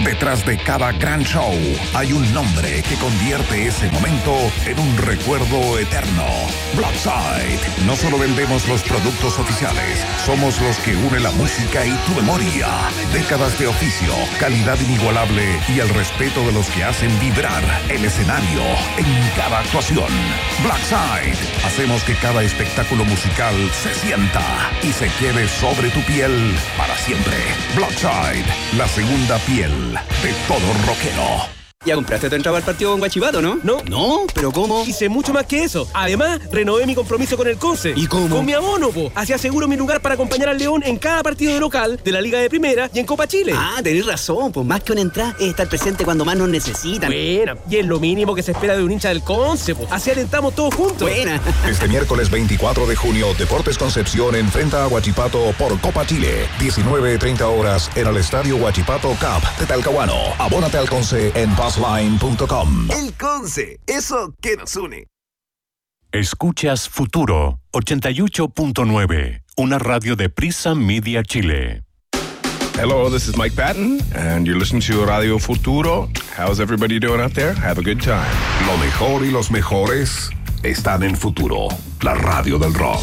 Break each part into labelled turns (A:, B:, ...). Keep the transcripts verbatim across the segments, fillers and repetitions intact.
A: Detrás de cada gran show hay un nombre que convierte ese momento en un recuerdo eterno. Blackside. No solo vendemos los productos oficiales, somos los que unen la música y tu memoria. Décadas de oficio, calidad inigualable y el respeto de los que hacen vibrar el escenario en cada actuación. Blackside. Hacemos que cada espectáculo musical se sienta y se quede sobre tu piel para siempre. Blackside, la segunda piel de todo rockero.
B: Ya compraste tu entrada al partido con Huachipato, ¿no?
C: No.
B: ¿No? ¿Pero cómo?
C: Hice mucho más que eso. Además, renové mi compromiso con el Conce.
B: ¿Y cómo?
C: Con mi abono, po. Así aseguro mi lugar para acompañar al León en cada partido de local de la Liga de Primera y en Copa Chile.
B: Ah, tenés razón, pues más que una entrada es estar presente cuando más nos necesitan.
C: Buena, y es lo mínimo que se espera de un hincha del Conce, po. Así alentamos todos juntos.
B: Buena.
A: Este miércoles veinticuatro de junio, Deportes Concepción enfrenta a Huachipato por Copa Chile. diecinueve treinta horas en el Estadio Huachipato Cup de Talcahuano. Abónate al Conce en passline punto com.
D: El Conce, eso que nos une.
E: Escuchas Futuro ochenta y ocho punto nueve, una radio de Prisa Media Chile.
F: Hello, this is Mike Patton, and you're listening to Radio Futuro. How's everybody doing out there? Have a good time.
A: Lo mejor y los mejores están en Futuro, la radio del rock.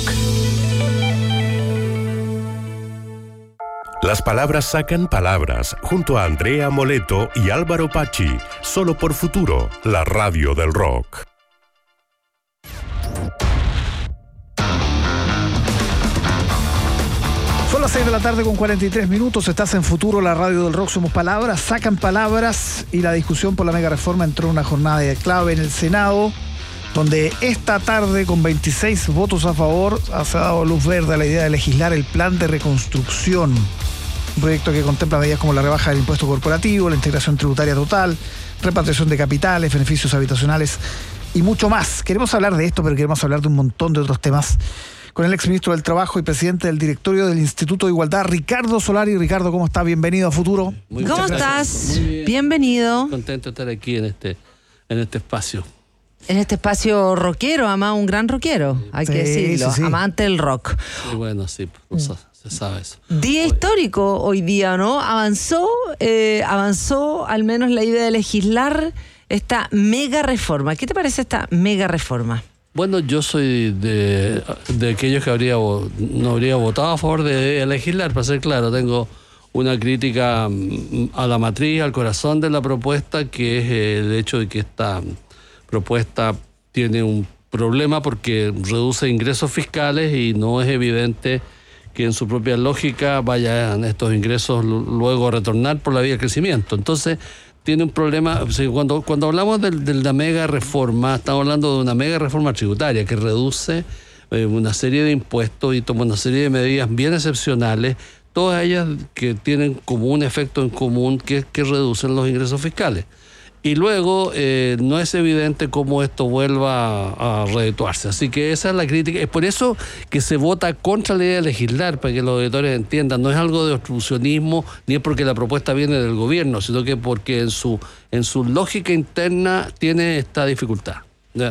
E: Las palabras sacan palabras, junto a Andrea Moleto y Álvaro Pachi, solo por Futuro, la radio del rock.
G: Son las seis de la tarde con cuarenta y tres minutos, estás en Futuro, la radio del rock, somos palabras, sacan palabras, y la discusión por la mega reforma entró en una jornada de clave en el Senado, donde esta tarde, con veintiséis votos a favor, se ha dado luz verde a la idea de legislar el plan de reconstrucción. Un proyecto que contempla medidas como la rebaja del impuesto corporativo, la integración tributaria total, repatriación de capitales, beneficios habitacionales y mucho más. Queremos hablar de esto, pero queremos hablar de un montón de otros temas con el exministro del Trabajo y presidente del directorio del Instituto de Igualdad, Ricardo Solari. Ricardo, ¿cómo estás? Bienvenido a Futuro.
H: Muy ¿Cómo estás? Bien. Bienvenido.
I: Muy contento de estar aquí en este, en este espacio.
H: En este espacio rockero, además un gran rockero, hay sí, que decirlo, sí, sí. Amante del rock.
I: Y bueno, sí, pues, se sabe eso.
H: Día hoy. Histórico hoy día, ¿no? Avanzó, eh, avanzó al menos la idea de legislar esta mega reforma. ¿Qué te parece esta mega reforma?
I: Bueno, yo soy de, de aquellos que habría no habría votado a favor de legislar, para ser claro. Tengo una crítica a la matriz, al corazón de la propuesta, que es el hecho de que esta propuesta tiene un problema porque reduce ingresos fiscales y no es evidente que en su propia lógica vayan estos ingresos luego a retornar por la vía del crecimiento. Entonces, tiene un problema. Cuando, cuando hablamos de, de la mega reforma, estamos hablando de una mega reforma tributaria que reduce eh, una serie de impuestos y toma una serie de medidas bien excepcionales, todas ellas que tienen como un efecto en común que, que reducen los ingresos fiscales. Y luego eh, no es evidente cómo esto vuelva a, a redituarse. Así que esa es la crítica. Es por eso que se vota contra la idea de legislar, para que los auditores entiendan. No es algo de obstruccionismo, ni es porque la propuesta viene del gobierno, sino que porque en su, en su lógica interna tiene esta dificultad. ¿Ya?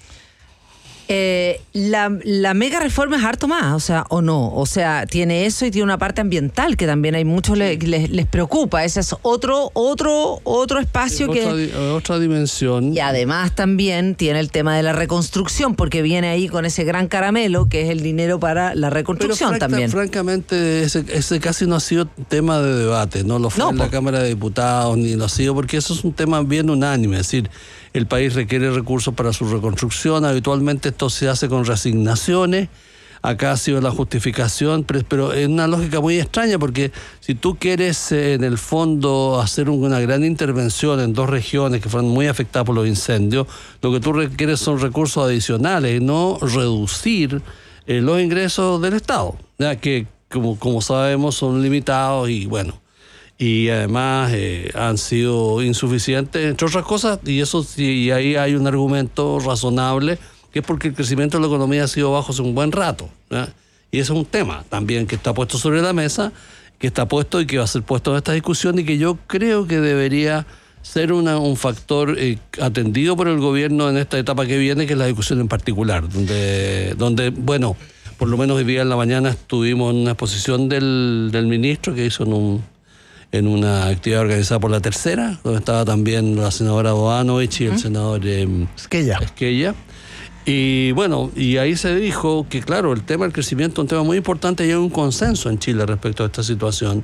H: Eh, la, la mega reforma es harto más, o sea, o no, o sea, tiene eso y tiene una parte ambiental que también hay muchos le, les, les preocupa. Ese es otro, otro, otro espacio
I: es
H: que
I: otra, otra dimensión.
H: Y además también tiene el tema de la reconstrucción, porque viene ahí con ese gran caramelo que es el dinero para la reconstrucción. Pero franca, también.
I: Francamente, ese, ese casi no ha sido tema de debate, no lo fue no, en la por... Cámara de Diputados ni lo ha sido, porque eso es un tema bien unánime, es decir, el país requiere recursos para su reconstrucción. Habitualmente esto se hace con resignaciones. Acá ha sido la justificación, pero, pero es una lógica muy extraña, porque si tú quieres eh, en el fondo hacer una gran intervención en dos regiones que fueron muy afectadas por los incendios, lo que tú requieres son recursos adicionales y no reducir eh, los ingresos del Estado, ya que como, como sabemos son limitados y bueno, y además eh, han sido insuficientes, entre otras cosas, y eso sí, ahí hay un argumento razonable, que es porque el crecimiento de la economía ha sido bajo hace un buen rato, ¿ya? Y ese es un tema también que está puesto sobre la mesa, que está puesto y que va a ser puesto en esta discusión, y que yo creo que debería ser una, un factor eh, atendido por el gobierno en esta etapa que viene, que es la discusión en particular, donde, donde bueno, por lo menos hoy día en la mañana estuvimos en una exposición del, del ministro que hizo en un... en una actividad organizada por La Tercera, donde estaba también la senadora Boanovich y el ¿Mm? senador eh,
G: Esquella.
I: Esquella. Y bueno, y ahí se dijo que, claro, el tema del crecimiento es un tema muy importante y hay un consenso en Chile respecto a esta situación,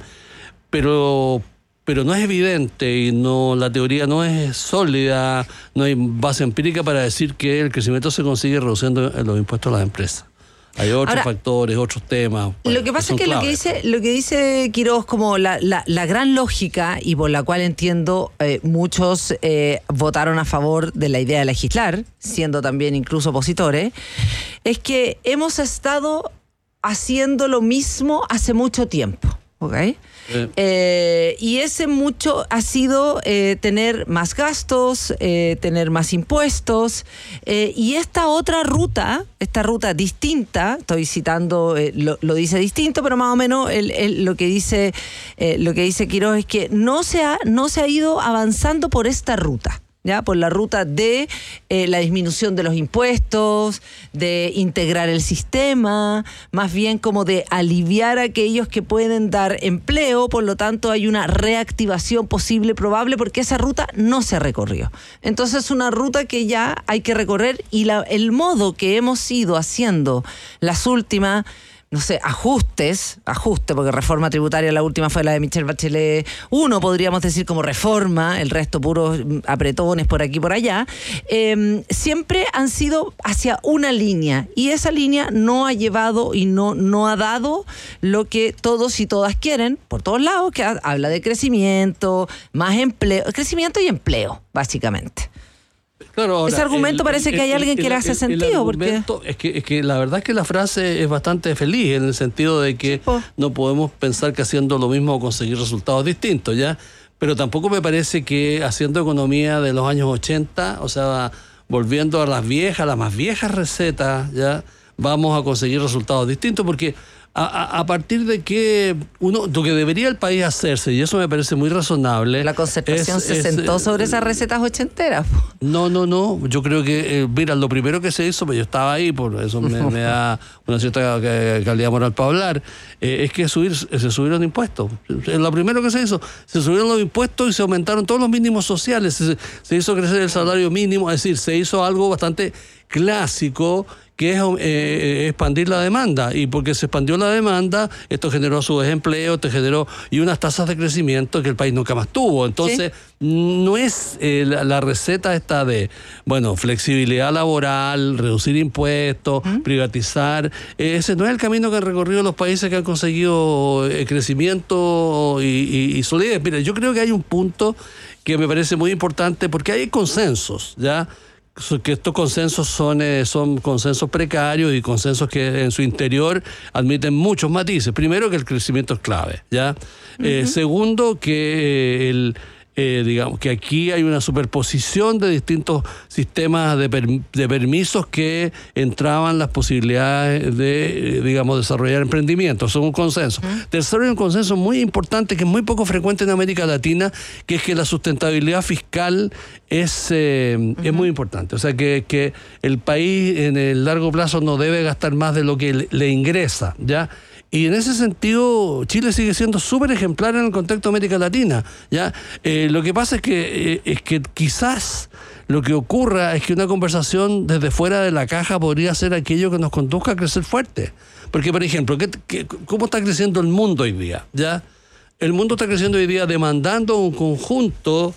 I: pero, pero no es evidente y no la teoría no es sólida, no hay base empírica para decir que el crecimiento se consigue reduciendo los impuestos a las empresas. Hay otros Ahora, factores, otros temas.
H: Bueno, lo que pasa que es que lo que dice, lo que dice Quiroz como la, la, la gran lógica, y por la cual entiendo eh, muchos eh, votaron a favor de la idea de legislar, siendo también incluso opositores, es que hemos estado haciendo lo mismo hace mucho tiempo, ¿ok? Eh. Eh, y ese mucho ha sido eh, tener más gastos, eh, tener más impuestos, eh, y esta otra ruta, esta ruta distinta, estoy citando, eh, lo, lo dice distinto, pero más o menos el, el, lo que dice eh, lo que dice Quiroz es que no se ha, no se ha ido avanzando por esta ruta. ¿Ya? Por la ruta de eh, la disminución de los impuestos, de integrar el sistema, más bien como de aliviar a aquellos que pueden dar empleo, por lo tanto hay una reactivación posible, probable, porque esa ruta no se recorrió. Entonces es una ruta que ya hay que recorrer y la, el modo que hemos ido haciendo las últimas, no sé, ajustes, ajuste, porque reforma tributaria la última fue la de Michelle Bachelet uno, podríamos decir como reforma, el resto puros apretones por aquí y por allá, eh, siempre han sido hacia una línea y esa línea no ha llevado y no, no ha dado lo que todos y todas quieren, por todos lados, que ha, habla de crecimiento, más empleo, crecimiento y empleo, básicamente.
I: Claro, ahora,
H: ese argumento
I: el,
H: parece
I: el,
H: que hay
I: el,
H: alguien
I: el,
H: que le hace
I: el,
H: sentido.
I: El porque es que, es que la verdad es que la frase es bastante feliz en el sentido de que sí, no podemos pensar que haciendo lo mismo conseguir resultados distintos, ¿ya? Pero tampoco me parece que haciendo economía de los años ochenta, o sea, volviendo a las viejas, las más viejas recetas, ¿ya? Vamos a conseguir resultados distintos porque A, a, a partir de que uno, lo que debería el país hacerse, y eso me parece muy razonable.
H: La concertación es, se es, sentó sobre eh, esas recetas ochenteras.
I: No, no, no. Yo creo que, eh, mira, lo primero que se hizo, pues yo estaba ahí, por eso me, me da una cierta calidad moral para hablar, eh, es que subir, se subieron impuestos. Lo primero que se hizo, se subieron los impuestos y se aumentaron todos los mínimos sociales. Se, se hizo crecer el salario mínimo, es decir, se hizo algo bastante clásico, que es eh, expandir la demanda, y porque se expandió la demanda, esto generó su desempleo, esto generó y unas tasas de crecimiento que el país nunca más tuvo. Entonces, ¿sí? no es eh, la, la receta esta de, bueno, flexibilidad laboral, reducir impuestos, ¿Mm? privatizar, eh, ese no es el camino que han recorrido los países que han conseguido eh, crecimiento y, y, y solidez. Mira, yo creo que hay un punto que me parece muy importante, porque hay consensos, ¿ya?, que estos consensos son, eh, son consensos precarios y consensos que en su interior admiten muchos matices. Primero, que el crecimiento es clave, ¿ya? Uh-huh. Eh, segundo, que el... Eh, digamos que aquí hay una superposición de distintos sistemas de, per, de permisos que entraban las posibilidades de, eh, digamos, desarrollar emprendimientos. Son un consenso. Uh-huh. Tercero, hay un consenso muy importante que es muy poco frecuente en América Latina, que es que la sustentabilidad fiscal es, eh, uh-huh. es muy importante. O sea, que, que el país en el largo plazo no debe gastar más de lo que le, le ingresa, ¿ya? Y en ese sentido, Chile sigue siendo súper ejemplar en el contexto de América Latina, ¿ya? Eh, lo que pasa es que, eh, es que quizás lo que ocurra es que una conversación desde fuera de la caja podría ser aquello que nos conduzca a crecer fuerte. Porque, por ejemplo, ¿qué, qué, ¿cómo está creciendo el mundo hoy día? ¿Ya? El mundo está creciendo hoy día demandando un conjunto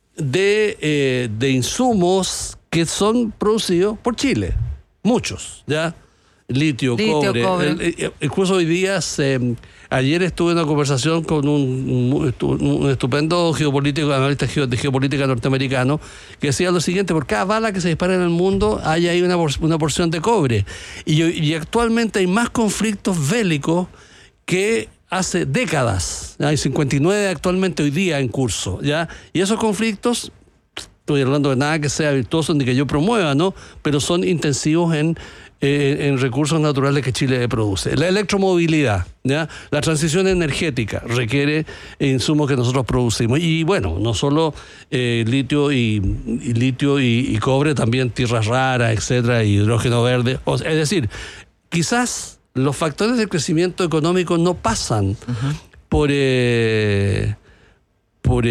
I: de, eh, de insumos que son producidos por Chile. Muchos, ¿ya? Litio, Litio, cobre. cobre. El, el, incluso hoy día, se, ayer estuve en una conversación con un, un, un estupendo geopolítico, analista de geopolítica norteamericano, que decía lo siguiente: por cada bala que se dispara en el mundo hay ahí una, una porción de cobre. Y, y actualmente hay más conflictos bélicos que hace décadas. Hay cincuenta y nueve actualmente hoy día en curso, ¿ya? Y esos conflictos, estoy hablando de nada que sea virtuoso ni que yo promueva, ¿no? Pero son intensivos en Eh, en recursos naturales que Chile produce. La electromovilidad, ¿ya? La transición energética requiere insumos que nosotros producimos. Y bueno, no solo eh, litio y, y litio y, y cobre, también tierras raras, etcétera, y hidrógeno verde. O sea, es decir, quizás los factores de crecimiento económico no pasan uh-huh. por... Eh, por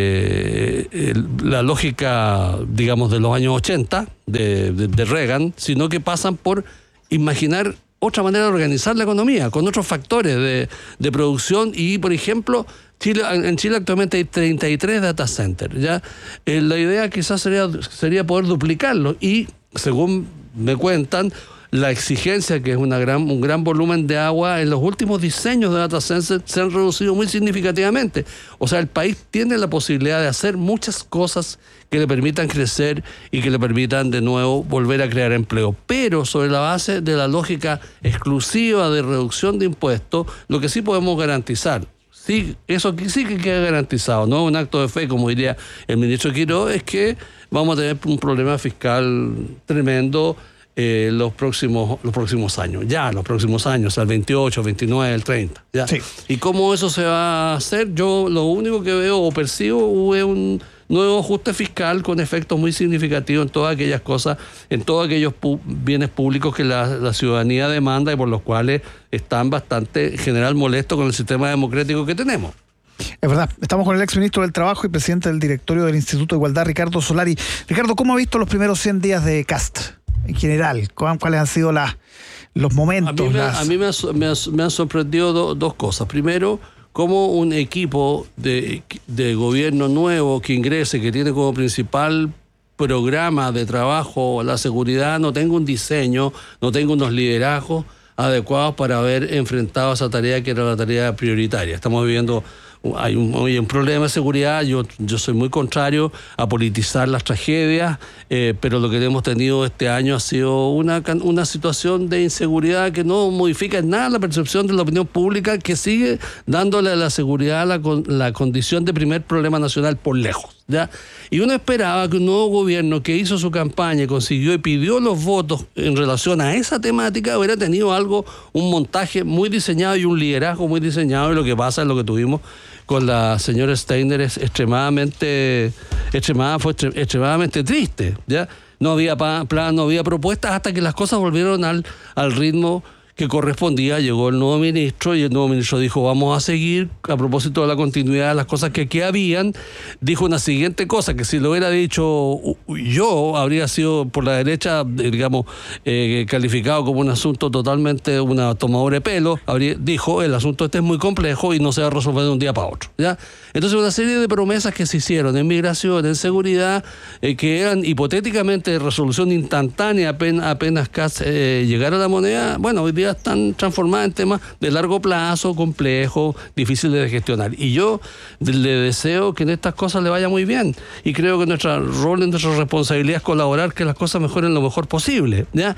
I: eh, el, la lógica, digamos, de los años ochenta, de, de, de Reagan, sino que pasan por imaginar otra manera de organizar la economía, con otros factores de, de producción y, por ejemplo, Chile, en Chile actualmente hay treinta y tres data centers, ¿ya? Eh, la idea quizás sería, sería poder duplicarlo y, según me cuentan, la exigencia, que es una gran, un gran volumen de agua, en los últimos diseños de data centers se han reducido muy significativamente. O sea, el país tiene la posibilidad de hacer muchas cosas que le permitan crecer y que le permitan de nuevo volver a crear empleo. Pero sobre la base de la lógica exclusiva de reducción de impuestos, lo que sí podemos garantizar, sí, eso sí que queda garantizado, no un acto de fe, como diría el ministro Quiroz, es que vamos a tener un problema fiscal tremendo Eh, los próximos los próximos años, ya los próximos años, el veintiocho, veintinueve, el treinta. ¿Ya?
G: Sí.
I: ¿Y cómo eso se va a hacer? Yo lo único que veo o percibo es un nuevo ajuste fiscal con efectos muy significativos en todas aquellas cosas, en todos aquellos pu- bienes públicos que la, la ciudadanía demanda y por los cuales están bastante, en general, molestos con el sistema democrático que tenemos.
G: Es verdad, estamos con el exministro del Trabajo y presidente del directorio del Instituto de Igualdad, Ricardo Solari. Ricardo, ¿cómo ha visto los primeros cien días de Kast? En general, ¿cuáles han sido las, los momentos?
I: A mí me,
G: las...
I: a mí me, ha, me, ha, me han sorprendido do, dos cosas. Primero, cómo un equipo de, de gobierno nuevo que ingrese, que tiene como principal programa de trabajo la seguridad, no tenga un diseño, no tenga unos liderazgos adecuados para haber enfrentado esa tarea que era la tarea prioritaria. Estamos viviendo... Hay un, hay un problema de seguridad, yo, yo soy muy contrario a politizar las tragedias, eh, pero lo que hemos tenido este año ha sido una, una situación de inseguridad que no modifica en nada la percepción de la opinión pública, que sigue dándole a la seguridad la, la condición de primer problema nacional por lejos, ¿ya? Y uno esperaba que un nuevo gobierno que hizo su campaña, consiguió y pidió los votos en relación a esa temática, hubiera tenido algo, un montaje muy diseñado y un liderazgo muy diseñado, y lo que pasa es lo que tuvimos con la señora Steiner es extremadamente, extremadamente, fue extremadamente triste, ¿ya? No había plan, no había propuestas hasta que las cosas volvieron al, al ritmo que correspondía. Llegó el nuevo ministro y el nuevo ministro dijo, vamos a seguir, a propósito de la continuidad de las cosas que aquí habían. Dijo una siguiente cosa, que si lo hubiera dicho yo, habría sido por la derecha, digamos, eh, calificado como un asunto totalmente, una tomadura de pelo. Habría, dijo, el asunto este es muy complejo y no se va a resolver de un día para otro, ¿ya? Entonces, una serie de promesas que se hicieron en migración, en seguridad, eh, que eran hipotéticamente de resolución instantánea apenas, apenas eh, llegara a la moneda, bueno, hoy día están transformadas en temas de largo plazo, complejos, difíciles de gestionar. Y yo le deseo que en estas cosas le vaya muy bien. Y creo que nuestro rol, nuestra responsabilidad es colaborar que las cosas mejoren lo mejor posible, ¿ya?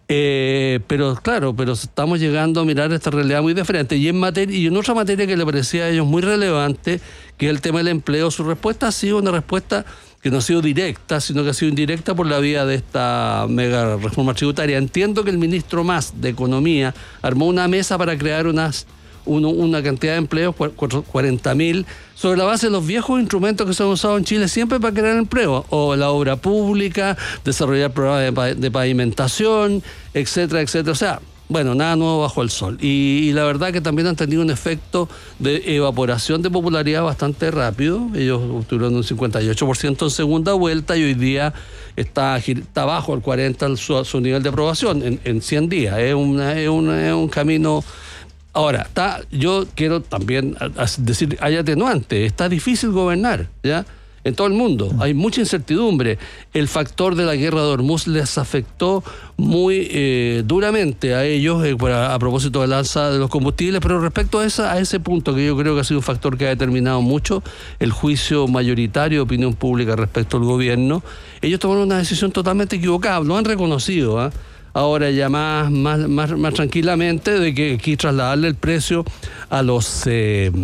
I: Eh, pero claro, pero estamos llegando a mirar esta realidad muy de frente. Y en materia, y en otra materia que le parecía a ellos muy relevante, que es el tema del empleo, su respuesta ha sido una respuesta que no ha sido directa, sino que ha sido indirecta por la vía de esta mega reforma tributaria. Entiendo que el ministro Mas de Economía armó una mesa para crear unas, uno, una cantidad de empleos, cuarenta mil, sobre la base de los viejos instrumentos que se han usado en Chile siempre para crear empleo, o la obra pública, desarrollar programas de, de pavimentación, etcétera, etcétera. O sea, bueno, nada nuevo bajo el sol. Y, y la verdad que también han tenido un efecto de evaporación de popularidad bastante rápido. Ellos obtuvieron un cincuenta y ocho por ciento en segunda vuelta y hoy día está, está bajo el cuarenta por ciento su, su nivel de aprobación en, en cien días. Es, una, es, una, es un camino... Ahora, está, yo quiero también decir, hay atenuante, está difícil gobernar, ¿ya? En todo el mundo hay mucha incertidumbre. El factor de la guerra de Hormuz les afectó muy eh, duramente a ellos eh, a, a propósito del alza de los combustibles, pero respecto a, esa, a ese punto, que yo creo que ha sido un factor que ha determinado mucho el juicio mayoritario de opinión pública respecto al gobierno, ellos tomaron una decisión totalmente equivocada, lo han reconocido, ¿eh? Ahora ya más, más, más, más tranquilamente, de que aquí trasladarle el precio a los... Eh,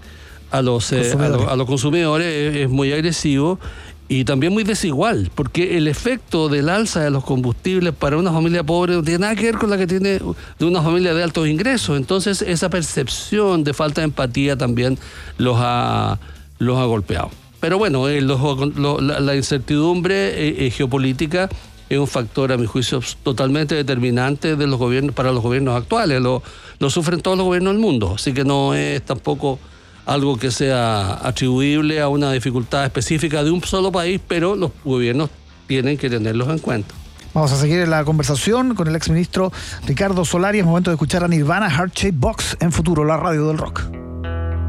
I: A los, eh, a, lo, a los consumidores es, es muy agresivo y también muy desigual, porque el efecto del alza de los combustibles para una familia pobre no tiene nada que ver con la que tiene de una familia de altos ingresos. Entonces esa percepción de falta de empatía también los ha, los ha golpeado. Pero bueno, eh, los, lo, la, la incertidumbre eh, eh, geopolítica es un factor, a mi juicio, totalmente determinante de los gobiernos para los gobiernos actuales. Lo, lo sufren todos los gobiernos del mundo, así que no es tampoco algo que sea atribuible a una dificultad específica de un solo país, pero los gobiernos tienen que tenerlos en cuenta.
G: Vamos a seguir la conversación con el exministro Ricardo Solari. Es momento de escuchar a Nirvana, Heart Shaped Box, en Futuro, la radio del rock.